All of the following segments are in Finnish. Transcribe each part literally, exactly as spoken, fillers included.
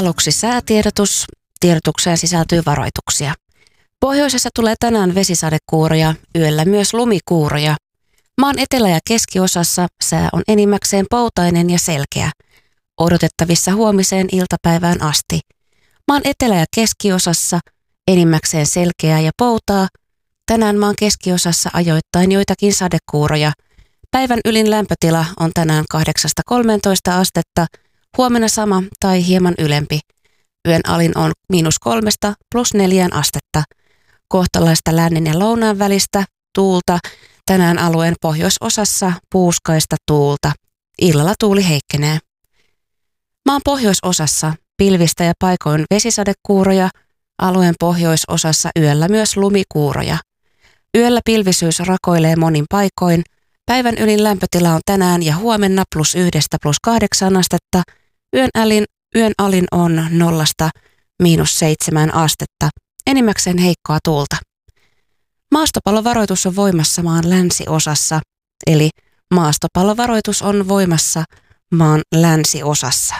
Aluksi säätiedotus. Tiedotukseen sisältyy varoituksia. Pohjoisessa tulee tänään vesisadekuuroja, yöllä myös lumikuuroja. Maan etelä- ja keskiosassa sää on enimmäkseen poutainen ja selkeä. Odotettavissa huomiseen iltapäivään asti. Maan etelä- ja keskiosassa enimmäkseen selkeää ja poutaa. Tänään maan keskiosassa ajoittain joitakin sadekuuroja. Päivän ylin lämpötila on tänään kahdeksasta kolmeentoista astetta, huomenna sama tai hieman ylempi. Yön alin on miinus kolmesta plus neljään astetta. Kohtalaista lännen ja lounaan välistä tuulta. Tänään alueen pohjoisosassa puuskaista tuulta. Illalla tuuli heikkenee. Maan pohjoisosassa pilvistä ja paikoin vesisadekuuroja. Alueen pohjoisosassa yöllä myös lumikuuroja. Yöllä pilvisyys rakoilee monin paikoin. Päivän ylin lämpötila on tänään ja huomenna plus yhdestä plus kahdeksaan astetta. Yön alin, yön alin on nollasta miinus seitsemään astetta. Enimmäkseen heikkoa tuulta. Maastopallovaroitus on voimassa maan länsiosassa, eli maastopallovaroitus on voimassa maan länsiosassa.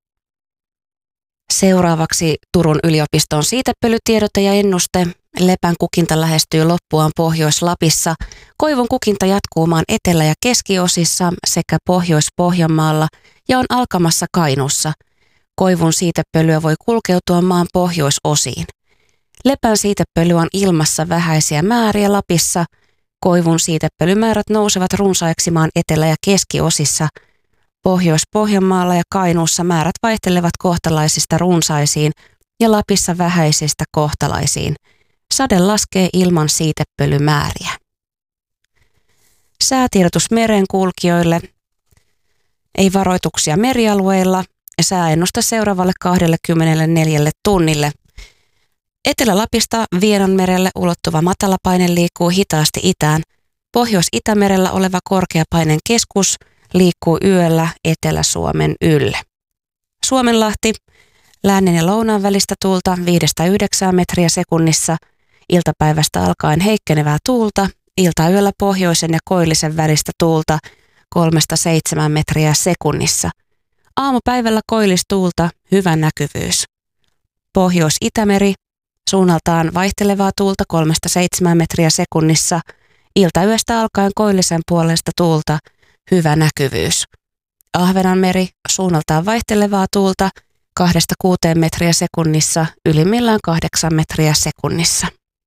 Seuraavaksi Turun yliopiston siitepölytiedote ja ennuste. Lepän kukinta lähestyy loppuaan Pohjois-Lapissa. Koivun kukinta jatkuu maan etelä- ja keskiosissa sekä Pohjois-Pohjanmaalla ja on alkamassa Kainuussa. Koivun siitepölyä voi kulkeutua maan pohjoisosiin. Lepän siitepöly on ilmassa vähäisiä määriä Lapissa. Koivun siitepölymäärät nousevat runsaiksi maan etelä- ja keskiosissa. Pohjois-Pohjanmaalla ja Kainuussa määrät vaihtelevat kohtalaisista runsaisiin ja Lapissa vähäisistä kohtalaisiin. Sade laskee ilman siitepölymääriä. Säätiedotus merenkulkijoille. Ei varoituksia merialueilla. Sääennuste seuraavalle kaksikymmentäneljä tunnille. Etelä-Lapista Vienanmerelle ulottuva matalapaine liikkuu hitaasti itään. Pohjois-Itämerellä oleva korkeapaineen keskus liikkuu yöllä Etelä-Suomen ylle. Suomenlahti. Lännen ja lounaan välistä tuulta viidestä yhdeksään metriä sekunnissa. Iltapäivästä alkaen heikkenevää tuulta. Iltayöllä pohjoisen ja koillisen välistä tuulta kolmesta seitsemään metriä sekunnissa. Aamupäivällä koillistuulta, hyvä näkyvyys. Pohjois-Itämeri. Suunnaltaan vaihtelevaa tuulta kolmesta seitsemään metriä sekunnissa. Iltayöstä alkaen koillisen puolesta tuulta, hyvä näkyvyys. Ahvenanmeri. Suunnaltaan vaihtelevaa tuulta kahdesta kuuteen metriä sekunnissa, ylimmillään kahdeksan metriä sekunnissa.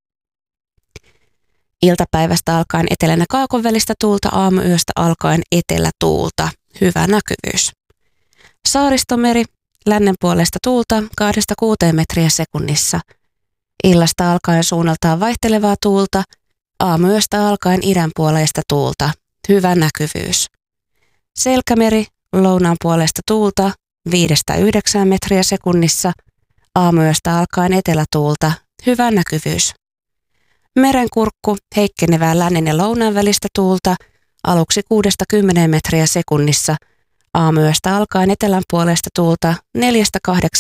Iltapäivästä alkaen etelän ja kaakon välistä tuulta, aamuyöstä alkaen etelätuulta, hyvä näkyvyys. Saaristomeri. Lännen puolesta tuulta kahdesta kuuteen metriä sekunnissa. Illasta alkaen suunnaltaan vaihtelevaa tuulta, aamuyöstä alkaen idän puoleista tuulta, hyvä näkyvyys. Selkämeri. Lounaan puolesta tuulta viidestä yhdeksään metriä sekunnissa, aamuyöstä alkaen etelätuulta, hyvä näkyvyys. Merenkurkku. Heikkenevää lännen ja lounaan välistä tuulta, aluksi kuudesta kymmeneen metriä sekunnissa, aamuyöstä alkaen etelän puolesta tuulta neljästä kahdeksaan